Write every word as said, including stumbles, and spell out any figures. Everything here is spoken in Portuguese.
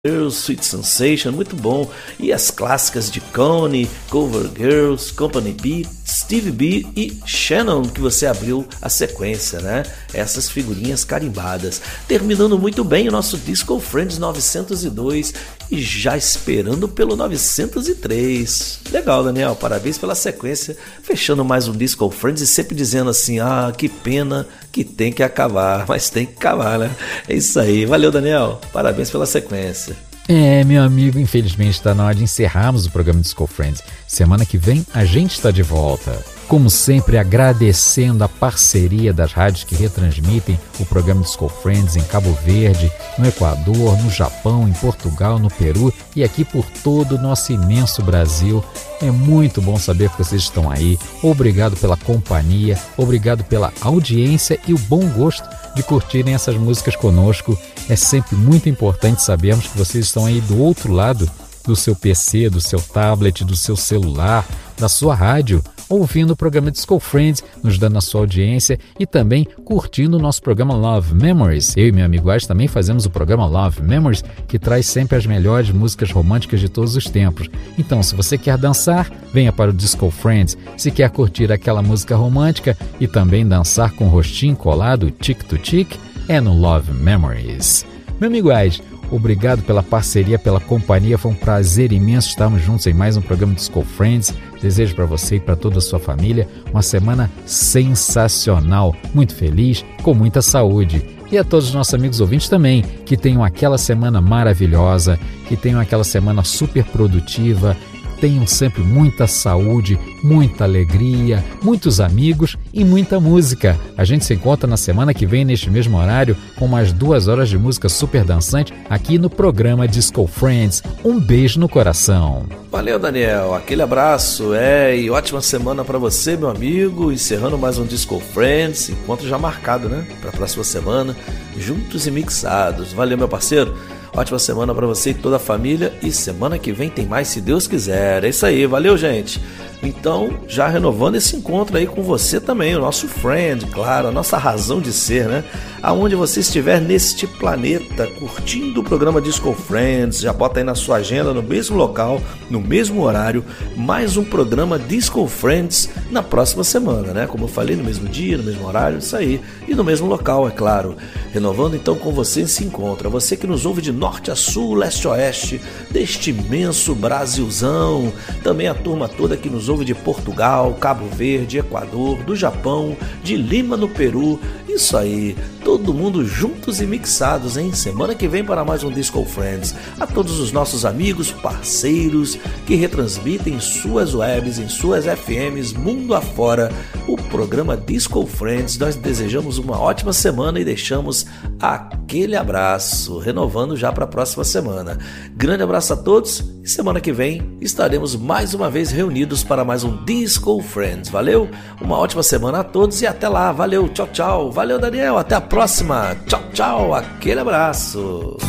Girls, Sweet Sensation, muito bom. E as clássicas de Connie, Cover Girls, Company B, Stevie B e Shannon, que você abriu a sequência, né? Essas figurinhas carimbadas. Terminando muito bem o nosso Disco Friends novecentos e dois e já esperando pelo novecentos e três. Legal, Daniel, parabéns pela sequência. Fechando mais um Disco Friends e sempre dizendo assim, ah, que pena que tem que acabar, mas tem que acabar, né? É isso aí. Valeu, Daniel. Parabéns pela sequência. É, meu amigo, infelizmente está na hora de encerrarmos o programa Disco Friends. Semana que vem a gente está de volta. Como sempre, agradecendo a parceria das rádios que retransmitem o programa Disco Friends em Cabo Verde, no Equador, no Japão, em Portugal, no Peru e aqui por todo o nosso imenso Brasil. É muito bom saber que vocês estão aí. Obrigado pela companhia, obrigado pela audiência e o bom gosto de curtirem essas músicas conosco. É sempre muito importante sabermos que vocês estão aí do outro lado do seu P C, do seu tablet, do seu celular, da sua rádio, ouvindo o programa Disco Friends, nos dando a sua audiência e também curtindo o nosso programa Love Memories. Eu e meu amigo Ais também fazemos o programa Love Memories, que traz sempre as melhores músicas românticas de todos os tempos. Então, se você quer dançar, venha para o Disco Friends. Se quer curtir aquela música romântica e também dançar com o rostinho colado, tic to tic, é no Love Memories. Meu amigo Ais, obrigado pela parceria, pela companhia. Foi um prazer imenso estarmos juntos em mais um programa Disco Friends. Desejo para você e para toda a sua família uma semana sensacional, muito feliz, com muita saúde. E a todos os nossos amigos ouvintes também, que tenham aquela semana maravilhosa, que tenham aquela semana super produtiva, tenham sempre muita saúde, muita alegria, muitos amigos e muita música. A gente se encontra na semana que vem, neste mesmo horário, com mais duas horas de música super dançante aqui no programa Disco Friends. Um beijo no coração. Valeu, Daniel. Aquele abraço. É, e ótima semana para você, meu amigo. Encerrando mais um Disco Friends. Encontro já marcado, né? Para a próxima semana. Juntos e mixados. Valeu, meu parceiro. Ótima semana para você e toda a família. E semana que vem tem mais, se Deus quiser. É isso aí. Valeu, gente. Então, já renovando esse encontro aí com você também, o nosso friend, claro, a nossa razão de ser, né? Aonde você estiver neste planeta, curtindo o programa Disco Friends, já bota aí na sua agenda, no mesmo local, no mesmo horário, mais um programa Disco Friends na próxima semana, né? Como eu falei, no mesmo dia, no mesmo horário, isso aí. E no mesmo local, é claro. Renovando então com você esse encontro. Você que nos ouve de norte a sul, leste a oeste, deste imenso Brasilzão. Também a turma toda que nos ouve de Portugal, Cabo Verde, Equador, do Japão, de Lima no Peru. Isso aí, todo mundo juntos e mixados, hein? Semana que vem para mais um Disco Friends. A todos os nossos amigos, parceiros que retransmitem em suas webs, em suas F Ms, mundo afora, o programa Disco Friends. Nós desejamos uma ótima semana e deixamos aquele abraço, renovando já para a próxima semana. Grande abraço a todos e semana que vem estaremos mais uma vez reunidos para mais um Disco Friends. Valeu? Uma ótima semana a todos e até lá. Valeu, tchau, tchau. Valeu, Daniel. Até a próxima. Tchau, tchau. Aquele abraço.